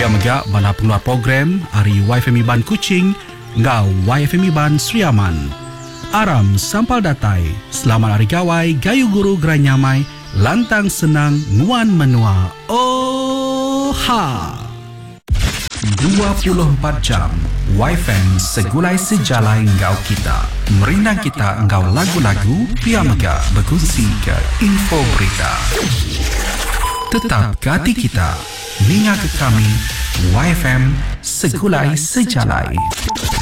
Mega bala pengeluar program Ari YFM Iban Kuching ngau YFM Iban Sriaman. Aram sampal datai, selamat hari gawai, gayu guru geranyamai, lantang senang, nguan menua. Oh ha! 24 jam YFM segulai sejalai engkau kita. Merindang kita engkau lagu-lagu, Pia Mega berkongsi ke info berita. Tetap ke hati kita, ninga ke kami, YFM segulai sejalai.